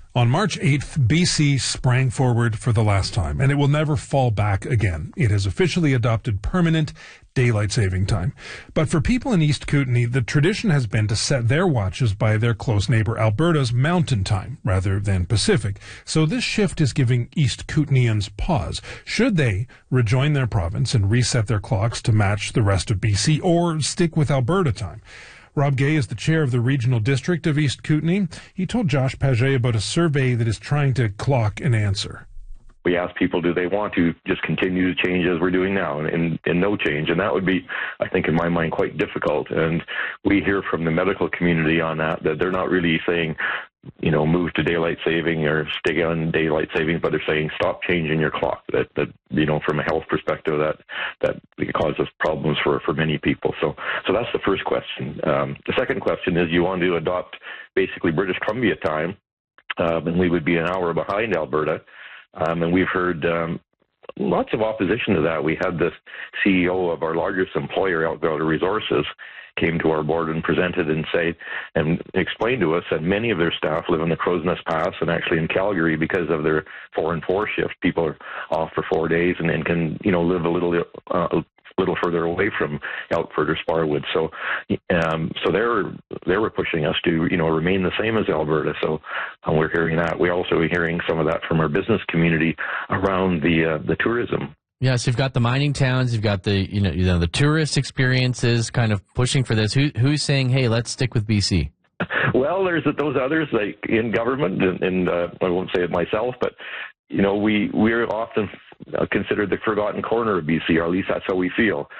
On March 8th, BC sprang forward for the last time, and it will never fall back again. It has officially adopted permanent daylight saving time. But for people in East Kootenay, the tradition has been to set their watches by their close neighbor Alberta's mountain time rather than Pacific. So this shift is giving East Kootenayans pause. Should they rejoin their province and reset their clocks to match the rest of BC, or stick with Alberta time? Rob Gay is the chair of the regional district of East Kootenay. He told Josh Paget about a survey that is trying to clock an answer. We asked people, do they want to just continue to change as we're doing now and no change? And that would be, I think, in my mind, quite difficult. And we hear from the medical community on that they're not really saying, move to daylight saving or stay on daylight saving, but they're saying stop changing your clock. That from a health perspective, that causes problems for many people. So that's the first question. The second question is, you want to adopt basically British Columbia time, and we would be an hour behind Alberta. And we've heard lots of opposition to that. We had the CEO of our largest employer, Alberta Resources, came to our board and presented and explained to us that many of their staff live in the Crow's Nest Pass and actually in Calgary because of their 4-and-4 shift. People are off for 4 days and can live a little further away from Elkford or Sparwood. So they were pushing us to remain the same as Alberta. So we're hearing that. We're also hearing some of that from our business community around the tourism. Yeah, so you've got the mining towns, you've got the the tourist experiences kind of pushing for this. Who's saying, hey, let's stick with BC? Well, there's those others like in government, and I won't say it myself, but we're often considered the forgotten corner of BC, or at least that's how we feel.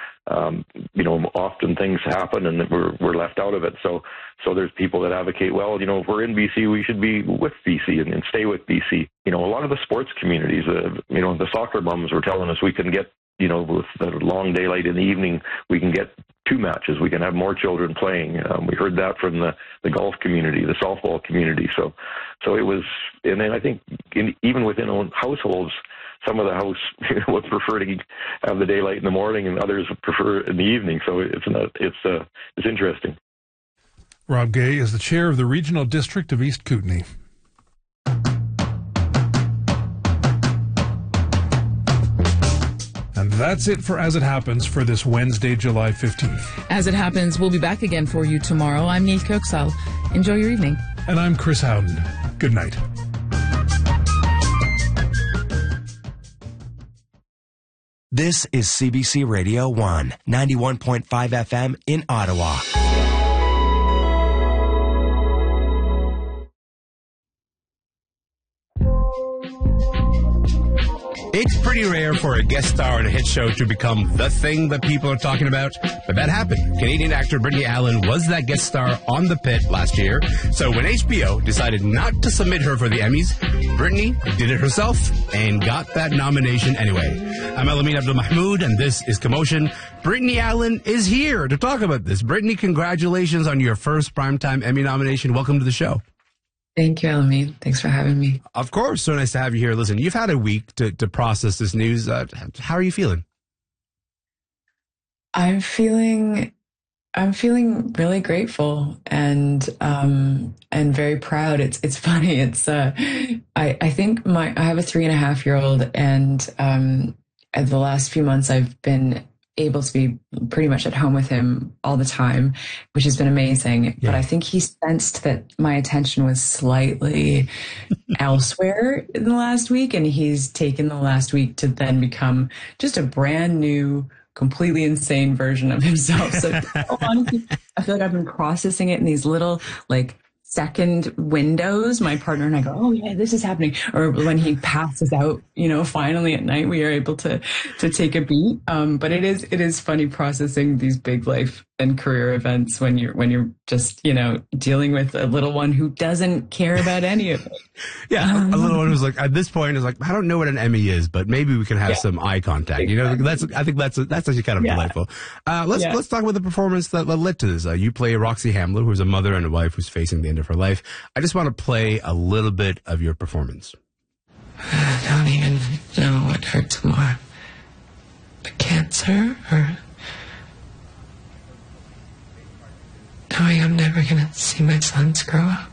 Often things happen and we're left out of it. So there's people that advocate, well, if we're in BC, we should be with BC and stay with BC. A lot of the sports communities, the soccer mums were telling us we can get, with the long daylight in the evening, we can get 2 matches. We can have more children playing. We heard that from the golf community, the softball community. So it was, and then I think even within own households, some of the house would prefer to have the daylight in the morning, and others would prefer in the evening. So it's interesting. Rob Gay is the chair of the regional district of East Kootenay. And that's it for As It Happens for this Wednesday, July 15th. As It Happens, we'll be back again for you tomorrow. I'm Neith Koksal. Enjoy your evening. And I'm Chris Howden. Good night. This is CBC Radio 1, 91.5 FM in Ottawa. It's pretty rare for a guest star on a hit show to become the thing that people are talking about, but that happened. Canadian actor Brittany Allen was that guest star on The Pit last year. So when HBO decided not to submit her for the Emmys, Brittany did it herself and got that nomination anyway. I'm Elamin Abdul-Mahmoud, and this is Commotion. Brittany Allen is here to talk about this. Brittany, congratulations on your first Primetime Emmy nomination. Welcome to the show. Thank you, Elamin. Thanks for having me. Of course. So nice to have you here. Listen, you've had a week to process this news. How are you feeling? I'm feeling really grateful and very proud. It's funny. I think I have a 3.5-year-old, and the last few months I've been able to be pretty much at home with him all the time, which has been amazing. Yeah. But I think he sensed that my attention was slightly elsewhere in the last week, and he's taken the last week to then become just a brand new, completely insane version of himself. So honestly, I feel like I've been processing it in these little second windows. My partner and I go, oh yeah, this is happening. Or when he passes out, finally at night, we are able to take a beat. But it is funny processing these big life and career events when you're just, dealing with a little one who doesn't care about any of it. Yeah. A little one who's at this point is I don't know what an Emmy is, but maybe we can have some eye contact. Exactly. I think that's actually kind of delightful. Let's talk about the performance that led to this. You play Roxy Hamler, who's a mother and a wife who's facing the end of her life. I just want to play a little bit of your performance. I don't even know what hurts more. The cancer or knowing I'm never going to see my sons grow up.